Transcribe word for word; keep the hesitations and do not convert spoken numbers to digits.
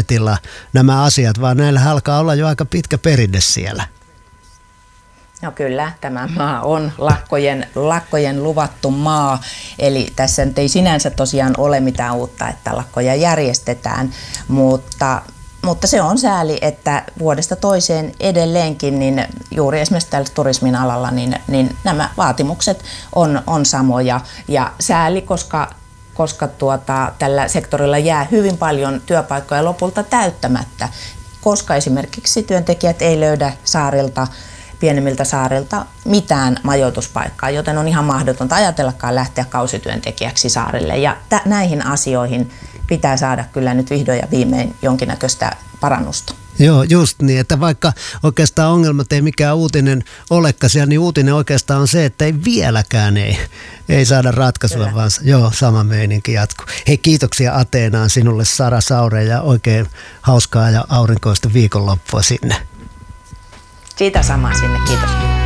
tapetilla nämä asiat, vaan näillä alkaa olla jo aika pitkä perinne siellä. No kyllä, tämä maa on lakkojen, lakkojen luvattu maa, eli tässä nyt ei sinänsä tosiaan ole mitään uutta, että lakkoja järjestetään, mutta, mutta se on sääli, että vuodesta toiseen edelleenkin, niin juuri esimerkiksi tällä turismin alalla, niin, niin nämä vaatimukset on, on samoja ja sääli, koska koska tuota, tällä sektorilla jää hyvin paljon työpaikkoja lopulta täyttämättä, koska esimerkiksi työntekijät ei löydä saarilta, pienemmiltä saarilta mitään majoituspaikkaa, joten on ihan mahdotonta ajatellakaan lähteä kausityöntekijäksi saarille. Ja t- näihin asioihin pitää saada kyllä nyt vihdoin ja viimein jonkinnäköistä parannusta. Joo, just niin, että vaikka oikeastaan ongelmat ei mikään uutinen olekaan siellä, niin uutinen oikeastaan on se, että ei vieläkään ei, ei saada ratkaisua, Kyllä. vaan joo, sama meininki jatkuu. Hei, kiitoksia Ateenaan sinulle Sara Saure ja oikein hauskaa ja aurinkoista viikonloppua sinne. Siitä samaa sinne, kiitos.